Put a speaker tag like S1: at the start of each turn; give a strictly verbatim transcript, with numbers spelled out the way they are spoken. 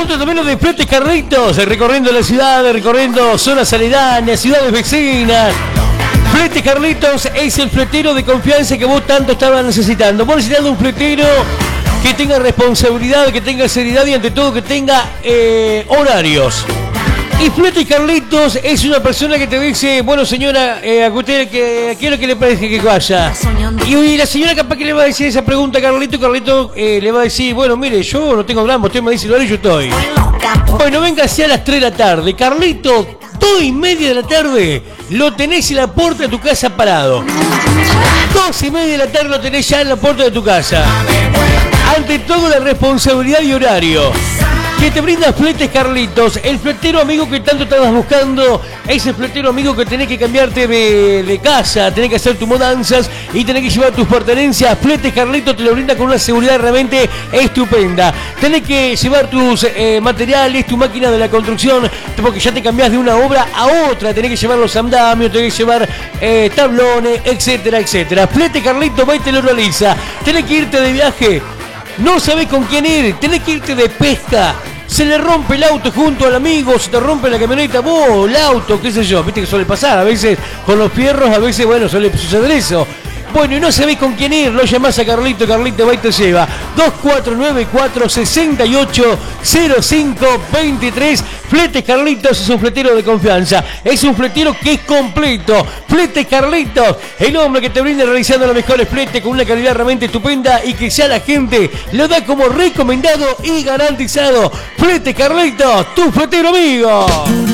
S1: nosotros también los de Fletes Carlitos, recorriendo la ciudad, recorriendo zonas aledañas, ciudades vecinas. Fletes Carlitos es el fletero de confianza que vos tanto estabas necesitando. Vos necesitando un fletero que tenga responsabilidad, que tenga seriedad y ante todo que tenga eh, horarios. Y Fletes Carlitos es una persona que te dice, bueno señora, eh, a usted que quiero que le parece que vaya. Y, y la señora capaz que le va a decir esa pregunta a Carlito, Carlito eh, le va a decir, bueno mire, yo no tengo drama, usted me dice el horario y yo estoy. Bueno, venga hacia las tres de la tarde, Carlito, dos y media de la tarde, lo tenés en la puerta de tu casa parado. Dos y media de la tarde lo tenés ya en la puerta de tu casa. Ante todo la responsabilidad y horario que te brinda Fletes Carlitos, el fletero amigo que tanto estabas buscando, ese fletero amigo que tenés que cambiarte de, de casa, tenés que hacer tus mudanzas y tenés que llevar tus pertenencias. Fletes Carlitos te lo brinda con una seguridad realmente estupenda. Tenés que llevar tus eh, materiales, tu máquina de la construcción, porque ya te cambiás de una obra a otra, tenés que llevar los andamios, tenés que llevar eh, tablones, etcétera, etcétera. Fletes Carlitos va y te lo realiza. Tenés que irte de viaje, no sabés con quién ir, tenés que irte de pesca. Se le rompe el auto junto al amigo, se te rompe la camioneta, vos, el auto, qué sé yo, viste que suele pasar, a veces con los fierros, a veces, bueno, suele suceder eso. Bueno, y no sabés con quién ir, lo llamás a Carlito, Carlito va y te lleva. dos cuatro nueve cuatro, seis ocho cero cinco dos tres. Fletes Carlitos es un fletero de confianza, es un fletero que es completo. Fletes Carlitos, el hombre que te brinda realizando los mejores fletes con una calidad realmente estupenda y que ya la gente lo da como recomendado y garantizado. Fletes Carlitos, tu fletero amigo.